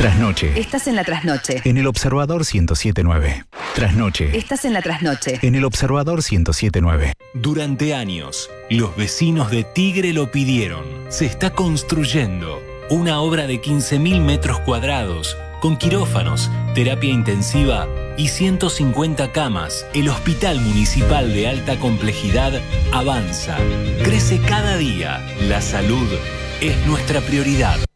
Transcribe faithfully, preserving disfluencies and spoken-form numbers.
Trasnoche. Estás en la trasnoche. En el Observador ciento siete punto nueve. Trasnoche. Estás en la trasnoche. En el Observador ciento siete punto nueve. Durante años, los vecinos de Tigre lo pidieron. Se está construyendo una obra de quince mil metros cuadrados, con quirófanos, terapia intensiva y ciento cincuenta camas. El Hospital Municipal de Alta Complejidad avanza. Crece cada día. La salud es nuestra prioridad.